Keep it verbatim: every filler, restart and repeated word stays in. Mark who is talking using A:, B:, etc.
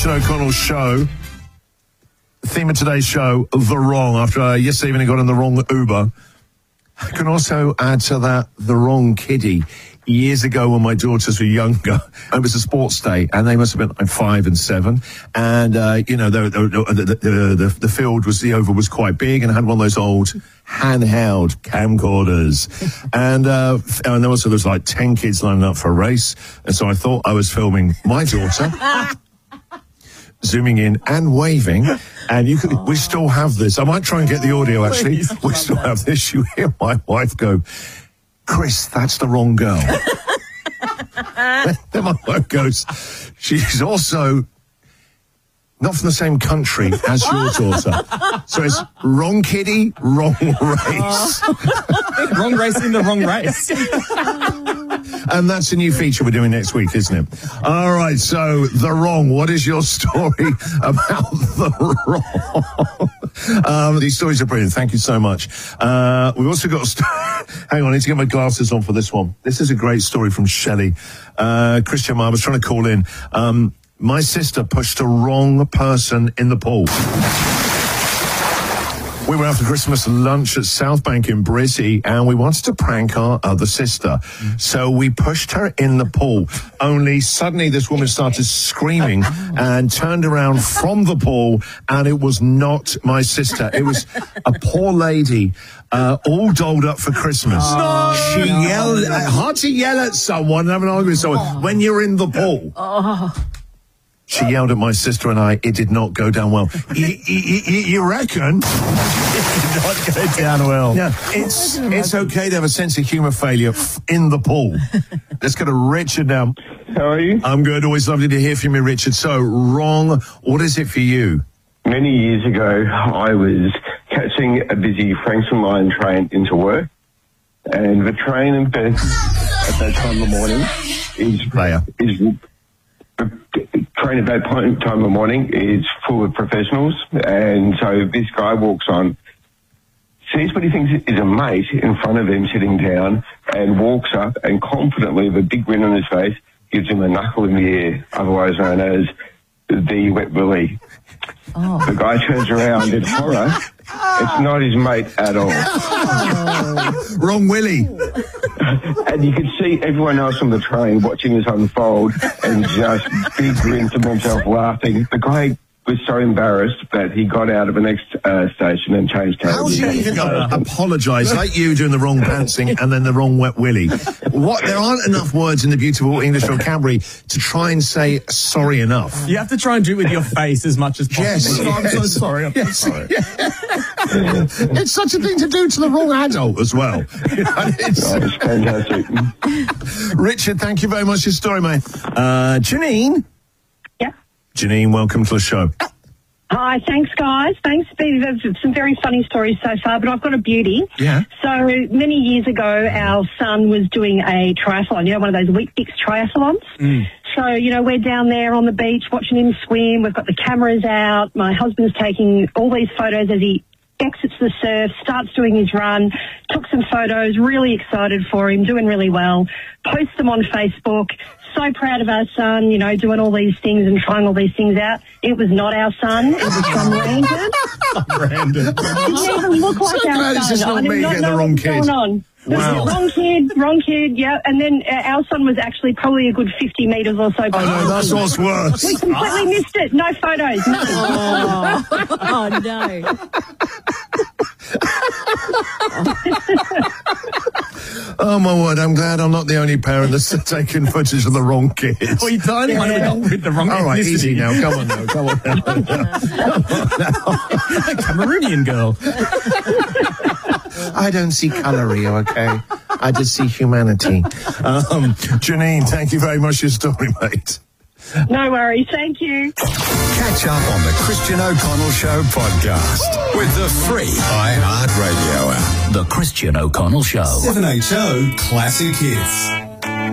A: Christian O'Connell Show. Theme of today's show, the wrong. After uh, yesterday evening I got in the wrong Uber. I can also add to that the wrong kiddie. Years ago when my daughters were younger, it was a sports day, and they must have been like five and seven. And, uh, you know, the, the, the, the, the field was, the oval was quite big, and I had one of those old handheld camcorders. and, uh, and there also there was like ten kids lining up for a race. And so I thought I was filming my daughter. Zooming in and waving, and you can, we still have this. I might try and get the audio, actually. We still have this. You hear my wife go, Chris, that's the wrong girl. Then my wife goes, she's also not from the same country as your daughter. So it's wrong kiddie, wrong race.
B: Wrong race in the wrong race.
A: And that's a new feature we're doing next week, isn't it? All right, so the wrong. What is your story about the wrong? um, these stories are brilliant. Thank you so much. Uh, we've also got a story. Hang on, I need to get my glasses on for this one. This is a great story from Shelley. Uh, Christian, I was trying to call in. Um, my sister pushed the wrong person in the pool. We were after Christmas lunch at South Bank in Brizzy, and we wanted to prank our other sister. Mm. So we pushed her in the pool. Only suddenly this woman started screaming and turned around from the pool, and it was not my sister. It was a poor lady, uh, all dolled up for Christmas. Oh, she no, yelled, no. uh, hard to yell at someone and have an argument with someone oh. when you're in the pool. Oh. She yelled at my sister and I. It did not go down well. you, you, you reckon? It did not go down well. Yeah, it's it's okay to have a sense of humour failure f- in the pool. Let's go to Richard now.
C: How are you?
A: I'm good. Always lovely to hear from you, Richard. So, wrong. What is it for you?
C: Many years ago, I was catching a busy Frankston Line train into work. And the train at that time of the morning is...
A: Player.
C: is The train at that time of the morning is full of professionals, and so this guy walks on, sees what he thinks is a mate in front of him sitting down, and walks up and confidently, with a big grin on his face, gives him a knuckle in the air, otherwise known as the wet willy. Oh. The guy turns around in horror. It's not his mate at all.
A: Oh. Wrong willy.
C: And you could see everyone else on the train watching this unfold and just big grins to himself laughing. The guy was so embarrassed that he got out of the next uh, station and changed carriages.
A: How do you even uh, apologise, like you doing the wrong pantsing and then the wrong wet willy? What? There aren't enough words in the beautiful English vocabulary to try and say sorry enough.
B: You have to try and do it with your face as much as possible.
A: Yes,
B: oh, I'm
A: yes.
B: so sorry. I'm
A: yes.
B: sorry.
A: It's such a thing to do to the wrong adult as well. You know, it's,
C: oh, it's fantastic.
A: Richard, thank you very much for your story, mate. Uh, Janine?
D: Yeah.
A: Janine, welcome to the show.
D: Hi, thanks, guys. Thanks. There's some very funny stories so far, but I've got a beauty.
A: Yeah.
D: So many years ago, our son was doing a triathlon, you know, one of those Weet-Bix triathlons. Mm. So, you know, we're down there on the beach watching him swim. We've got the cameras out. My husband's taking all these photos as he exits the surf, starts doing his run, took some photos, really excited for him, doing really well, posts them on Facebook. So proud of our son, you know, doing all these things and trying all these things out. It was not our son. It was some random.
A: Random.
D: It didn't even look like
A: so
D: our
A: it's
D: son.
A: just
D: I
A: not
D: did
A: me
D: not
A: getting
D: know
A: the wrong
D: what was
A: kid.
D: going on.
A: Wow.
D: Wrong kid, wrong kid, yeah. And then uh, our son was actually probably a good fifty metres or so.
A: Oh, no, that's what's worse.
D: We completely missed it. No photos. None.
E: Oh, oh no.
A: Oh, my word, I'm glad I'm not the only parent that's taking footage of the wrong kids.
B: Well, you don't yeah. want to with the wrong
A: All right,
B: ethnicity.
A: easy now. Come on now. Come on now. Come on now.
B: A Cameroonian girl.
A: I don't see colour, Rio, okay? I just see humanity. Um, Janine, thank you very much for your story, mate.
D: No worries. Thank you.
F: Catch up on the Christian O'Connell Show podcast with the free iHeartRadio app.
G: The Christian O'Connell Show.
F: seven H O Classic Hits.